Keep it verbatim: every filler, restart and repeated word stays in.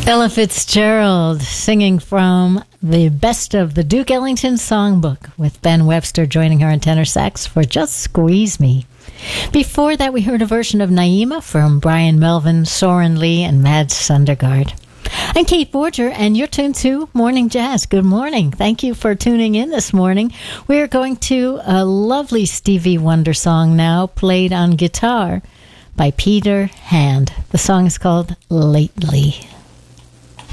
Ella Fitzgerald singing from the best of the Duke Ellington Songbook, with Ben Webster joining her on tenor sax for Just Squeeze Me. Before that, we heard a version of Naima from Brian Melvin, Soren Lee, and Mads Sundergaard. I'm Kate Borger, and you're tuned to Morning Jazz. Good morning. Thank you for tuning in this morning. We're going to a lovely Stevie Wonder song now, played on guitar by Peter Hand. The song is called Lately.